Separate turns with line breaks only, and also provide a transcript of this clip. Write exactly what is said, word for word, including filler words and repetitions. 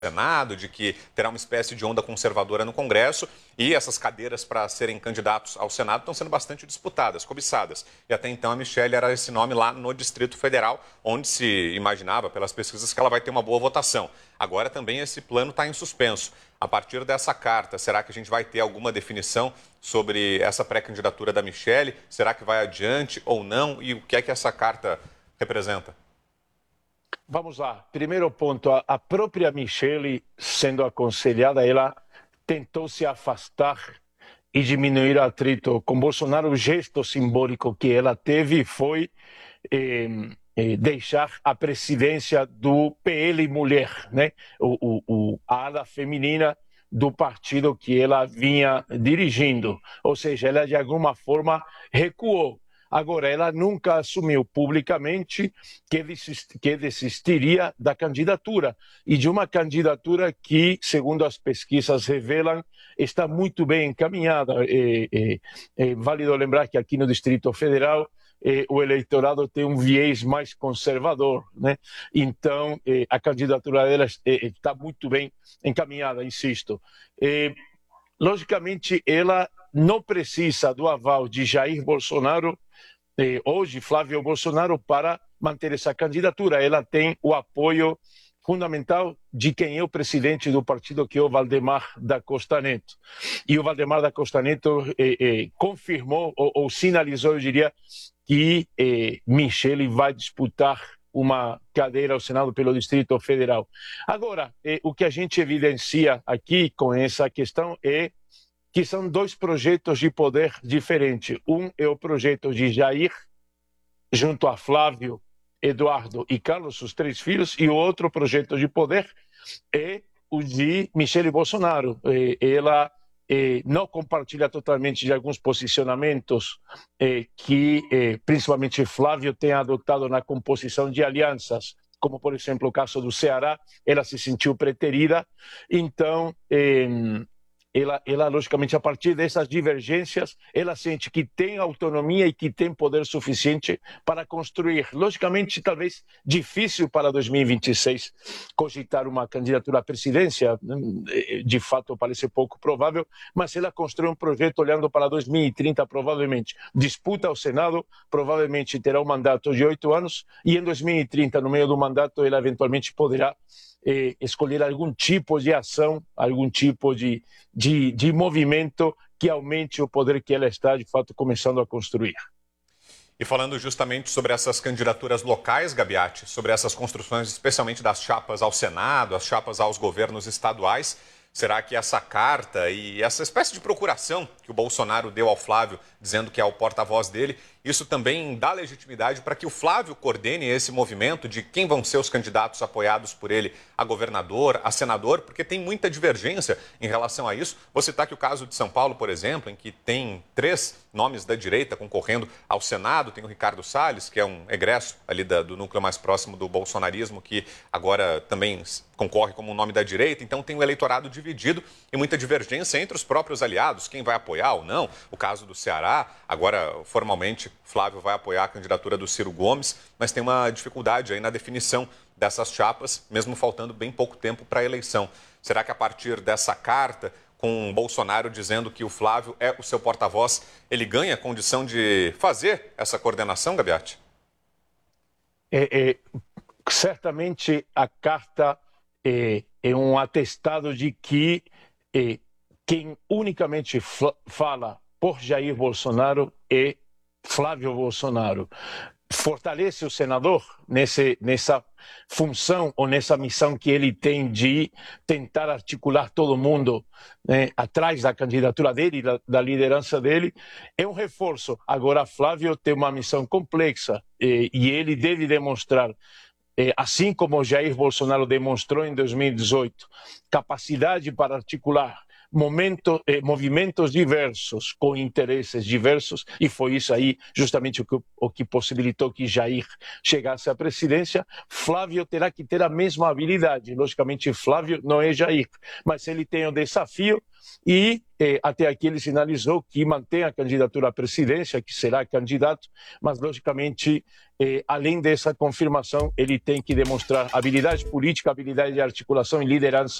Senado, de que terá uma espécie de onda conservadora no Congresso e essas cadeiras para serem candidatos ao Senado estão sendo bastante disputadas, cobiçadas. E até então a Michelle era esse nome lá no Distrito Federal, onde se imaginava pelas pesquisas que ela vai ter uma boa votação. Agora também esse plano está em suspenso. A partir dessa carta, será que a gente vai ter alguma definição sobre essa pré-candidatura da Michelle? Será que vai adiante ou não? E o que é que essa carta representa?
Vamos lá. Primeiro ponto, a própria Michelle, sendo aconselhada, ela tentou se afastar e diminuir o atrito com Bolsonaro. O gesto simbólico que ela teve foi eh, eh, deixar a presidência do P L Mulher, né? o, o, o, a ala feminina do partido que ela vinha dirigindo. Ou seja, ela de alguma forma recuou. Agora, ela nunca assumiu publicamente que, desist, que desistiria da candidatura, e de uma candidatura que, segundo as pesquisas revelam, está muito bem encaminhada. É, é, é válido lembrar que aqui no Distrito Federal é, o eleitorado tem um viés mais conservador, né? Então, é, a candidatura dela é, está muito bem encaminhada, insisto. É, logicamente, ela não precisa do aval de Jair Bolsonaro, eh, hoje Flávio Bolsonaro, para manter essa candidatura. Ela tem o apoio fundamental de quem é o presidente do partido, que é o Valdemar da Costa Neto. E o Valdemar da Costa Neto eh, eh, confirmou ou, ou sinalizou, eu diria, que eh, Michelle vai disputar uma cadeira ao Senado pelo Distrito Federal. Agora, eh, o que a gente evidencia aqui com essa questão é que são dois projetos de poder diferentes. Um é o projeto de Jair, junto a Flávio, Eduardo e Carlos, os três filhos, e o outro projeto de poder é o de Michelle Bolsonaro. Ela não compartilha totalmente de alguns posicionamentos que, principalmente, Flávio tem adotado na composição de alianças, como, por exemplo, o caso do Ceará. Ela se sentiu preterida, então... Ela, ela, logicamente, a partir dessas divergências, ela sente que tem autonomia e que tem poder suficiente para construir. Logicamente, talvez difícil para dois mil e vinte e seis cogitar uma candidatura à presidência, de fato parece pouco provável, mas ela constrói um projeto olhando para dois mil e trinta, provavelmente. Disputa ao Senado, provavelmente terá um mandato de oito anos, e em dois mil e trinta, no meio do mandato, ela eventualmente poderá Eh, escolher algum tipo de ação, algum tipo de, de, de movimento que aumente o poder que ela está, de fato, começando a construir.
E falando justamente sobre essas candidaturas locais, Gabiati, sobre essas construções, especialmente das chapas ao Senado, as chapas aos governos estaduais, será que essa carta e essa espécie de procuração que o Bolsonaro deu ao Flávio, dizendo que é o porta-voz dele, isso também dá legitimidade para que o Flávio coordene esse movimento de quem vão ser os candidatos apoiados por ele a governador, a senador, porque tem muita divergência em relação a isso. Vou citar aqui o caso de São Paulo, por exemplo, em que tem três nomes da direita concorrendo ao Senado. Tem o Ricardo Salles, que é um egresso ali da, do núcleo mais próximo do bolsonarismo, que agora também concorre como um nome da direita. Então tem o eleitorado dividido e muita divergência entre os próprios aliados, quem vai apoiar ou não. O caso do Ceará, agora formalmente Flávio vai apoiar a candidatura do Ciro Gomes, mas tem uma dificuldade aí na definição dessas chapas, mesmo faltando bem pouco tempo para a eleição. Será que a partir dessa carta, com Bolsonaro dizendo que o Flávio é o seu porta-voz, ele ganha a condição de fazer essa coordenação, Gabiati?
É, é, certamente a carta é, é um atestado de que é, quem unicamente fala por Jair Bolsonaro é Flávio Bolsonaro. Fortalece o senador nesse, nessa função ou nessa missão que ele tem de tentar articular todo mundo, né, atrás da candidatura dele, da, da liderança dele. É um reforço. Agora, Flávio tem uma missão complexa e, e ele deve demonstrar, eh, assim como Jair Bolsonaro demonstrou em dois mil e dezoito, capacidade para articular, momento, eh, movimentos diversos, com interesses diversos, e foi isso aí justamente o que, o que possibilitou que Jair chegasse à presidência. Flávio terá que ter a mesma habilidade. Logicamente, Flávio não é Jair, mas ele tem o desafio e eh, até aqui ele sinalizou que mantém a candidatura à presidência, que será candidato, mas logicamente, eh, além dessa confirmação, ele tem que demonstrar habilidade política, habilidade de articulação e liderança